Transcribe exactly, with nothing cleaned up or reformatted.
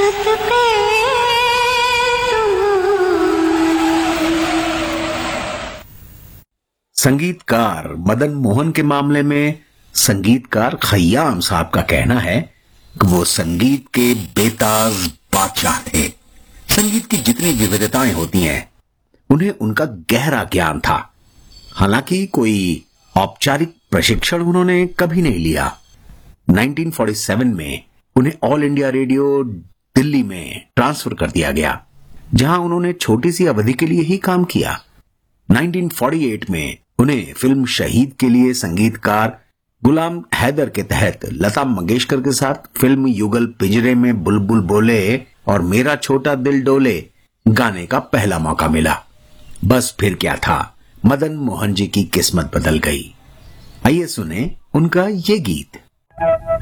छत पे संगीतकार मदन मोहन के मामले में संगीतकार खय्याम साहब का कहना है कि वो संगीत के बेताज बादशाह थे। संगीत की जितनी विविधताएं होती हैं उन्हें उनका गहरा ज्ञान था। हालांकि कोई औपचारिक प्रशिक्षण उन्होंने कभी नहीं लिया। उन्नीस सौ सैंतालीस में उन्हें ऑल इंडिया रेडियो दिल्ली में ट्रांसफर कर दिया गया, जहां उन्होंने छोटी सी अवधि के लिए ही काम किया। उन्नीस सौ अड़तालीस में उन्हें फिल्म शहीद के लिए संगीतकार गुलाम हैदर के तहत लता मंगेशकर के साथ फिल्म युगल पिंजरे में बुलबुल बोले और मेरा छोटा दिल डोले गाने का पहला मौका मिला। बस फिर क्या था, मदन मोहन जी की किस्मत बदल गई। आइए सुने उनका ये गीत।